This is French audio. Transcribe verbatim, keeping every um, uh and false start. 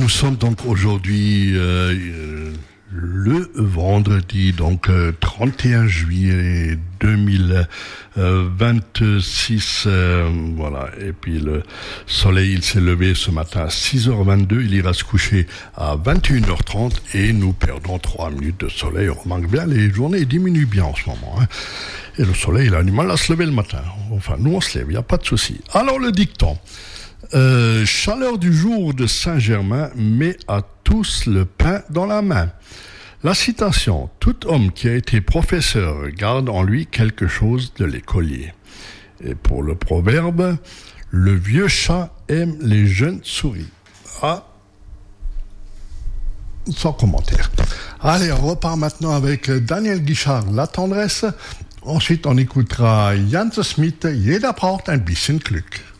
nous sommes donc aujourd'hui euh, le vendredi, donc euh, trente et un juillet deux mille vingt-six, euh, voilà. Et puis le soleil, il s'est levé ce matin à six heures vingt-deux, il ira se coucher à vingt et une heures trente et nous perdons trois minutes de soleil. On remarque bien, les journées diminuent bien en ce moment, hein. Et le soleil, il a du mal à se lever le matin. Enfin, nous on se lève, il n'y a pas de souci. Alors le dicton. Euh, chaleur du jour de Saint-Germain met à tous le pain dans la main. La citation « Tout homme qui a été professeur garde en lui quelque chose de l'écolier ». Et pour le proverbe « Le vieux chat aime les jeunes souris ». Ah, sans commentaire. Allez, on repart maintenant avec Daniel Guichard, La tendresse. Ensuite, on écoutera Jan Smith, Jeder braucht ein bisschen Glück.